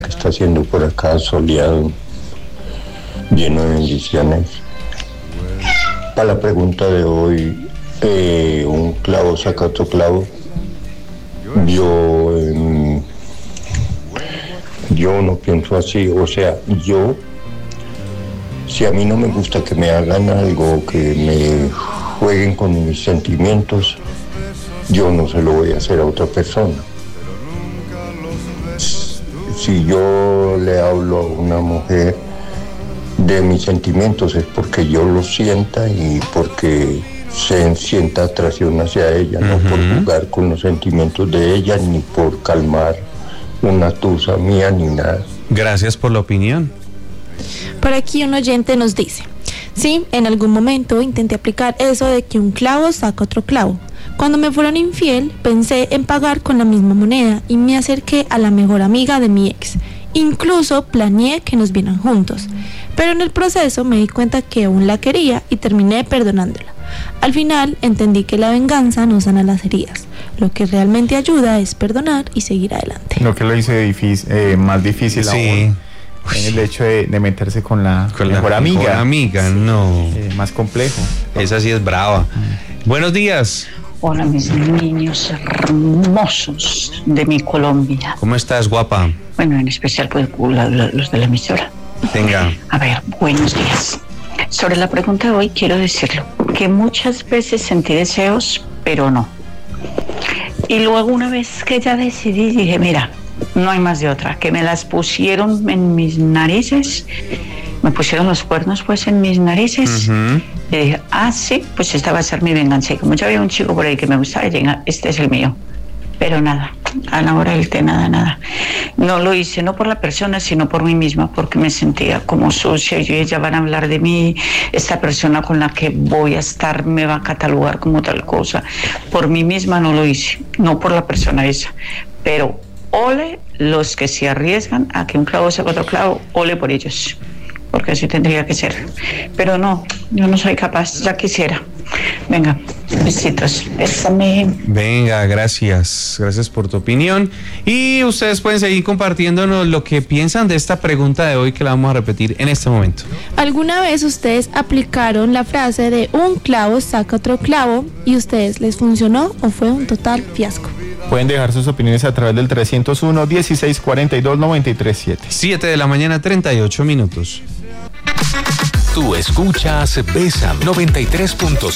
que está haciendo por acá, soleado, lleno de bendiciones. Para la pregunta de hoy, un clavo saca otro clavo. Yo no pienso así, o sea, si a mí no me gusta que me hagan algo, que me jueguen con mis sentimientos, yo no se lo voy a hacer a otra persona. Si yo le hablo a una mujer de mis sentimientos es porque yo lo sienta y porque se sienta atracción hacia ella, no por jugar con los sentimientos de ella, ni por calmar una tusa mía, ni nada. Gracias por la opinión. Por aquí un oyente nos dice: sí, en algún momento intenté aplicar eso de que un clavo saca otro clavo. Cuando me fueron infiel, pensé en pagar con la misma moneda y me acerqué a la mejor amiga de mi ex. Incluso planeé que nos vieran juntos, pero en el proceso me di cuenta que aún la quería y terminé perdonándola. Al final entendí que la venganza no sana las heridas. Lo que realmente ayuda es perdonar y seguir adelante. Lo que lo hice más difícil aún, en el hecho de meterse con la mejor amiga. Mejor amiga, no. Más complejo. Esa sí es brava. Buenos días. Hola, mis niños hermosos de mi Colombia. ¿Cómo estás, guapa? Bueno, en especial pues los de la emisora. Venga. A ver, buenos días. Sobre la pregunta de hoy quiero decirlo, que muchas veces sentí deseos, pero no. Y luego una vez que ya decidí, dije, mira, no hay más de otra, que me las pusieron en mis narices, me pusieron los cuernos pues en mis narices. Y dije, sí, pues esta va a ser mi venganza. Y como ya había un chico por ahí que me gustaba, dije, este es el mío. Pero nada, a la hora del té, nada. No lo hice, no por la persona, sino por mí misma, porque me sentía como sucia. Y ellas van a hablar de mí, esta persona con la que voy a estar me va a catalogar como tal cosa. Por mí misma no lo hice, no por la persona esa. Pero ole los que se arriesgan a que un clavo saque otro clavo, ole por ellos. Porque así tendría que ser. Pero no, yo no soy capaz, ya quisiera. Venga, besitos. Bésame. Venga, gracias. Gracias por tu opinión. Y ustedes pueden seguir compartiéndonos lo que piensan de esta pregunta de hoy, que la vamos a repetir en este momento. ¿Alguna vez ustedes aplicaron la frase de un clavo saca otro clavo y ustedes les funcionó o fue un total fiasco? Pueden dejar sus opiniones a través del 301-1642-937. 7 de la mañana, 38 minutos. Tú escuchas Bésame 93.5.